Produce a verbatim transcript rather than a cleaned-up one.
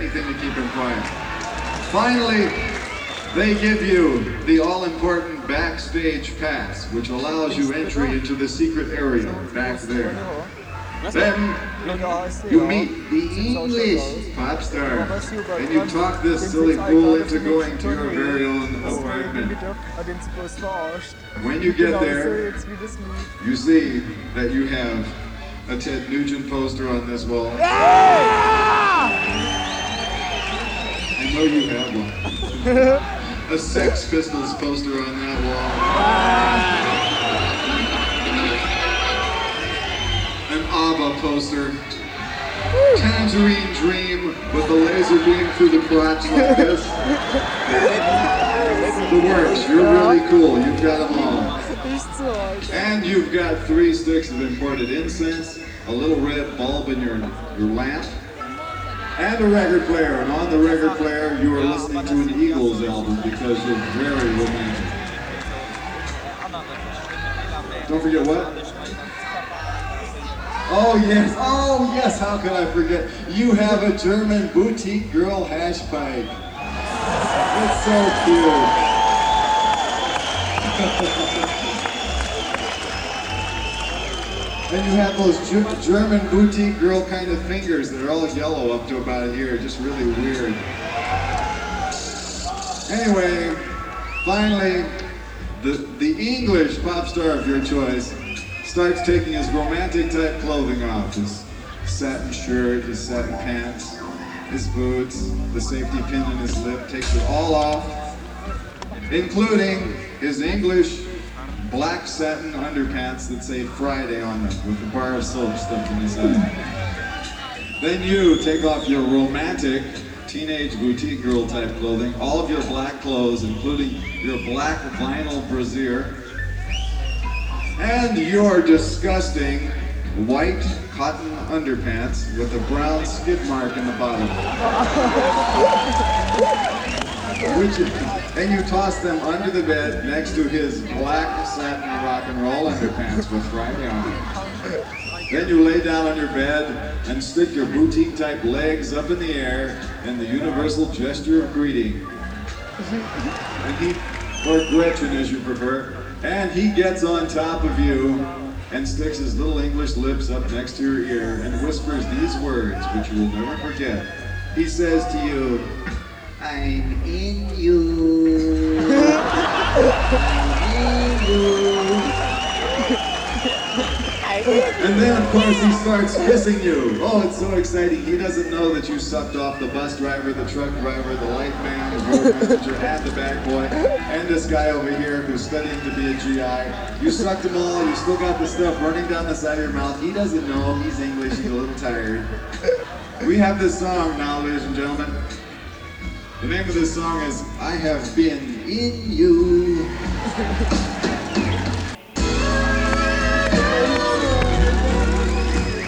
anything to keep him quiet. Finally, they give you the all-important backstage pass, which allows you entry into the secret area back there. Then you meet the English pop star, and you talk this silly fool into going to your very own apartment. When you get there, you see that you have a Ted Nugent poster on this wall. I know you have one. A Sex Pistols poster on that wall. An ABBA poster. Tangerine Dream with a laser beam through the crotch like this. The works. You're really cool. You've got them all. And you've got three sticks of imported incense, a little red bulb in your, your lamp, and a record player. And on the record player, you are listening to an Eagles album because you're very romantic. Don't forget what? Oh yes, oh yes, how could I forget? You have a German boutique girl hash pipe. It's so cute. And you have those G German boutique girl kind of fingers that are all yellow up to about here, just really weird. Anyway, finally, the, the English pop star of your choice starts taking his romantic type clothing off. His satin shirt, his satin pants, his boots, the safety pin in his lip, takes it all off, including his English black satin underpants that say Friday on them with a bar of soap stuffed in his eye. Then you take off your romantic teenage boutique girl type clothing, all of your black clothes, including your black vinyl brassiere, and your disgusting white cotton underpants with a brown skid mark in the bottom. Which, and you toss them under the bed next to his black satin rock and roll underpants with Friday on them. Then you lay down on your bed and stick your boutique type legs up in the air in the universal gesture of greeting. And he, or Gretchen as you prefer, and he gets on top of you and sticks his little English lips up next to your ear and whispers these words, which you will never forget. He says to you, I'm in you. I'm in you. And then, of course, he starts kissing you. Oh, it's so exciting. He doesn't know that you sucked off the bus driver, the truck driver, the light man, the road manager, and the bag boy, and this guy over here who's studying to be a G I. You sucked them all. You still got the stuff running down the side of your mouth. He doesn't know. He's English. He's a little tired. We have this song now, ladies and gentlemen. The name of this song is I Have Been In You.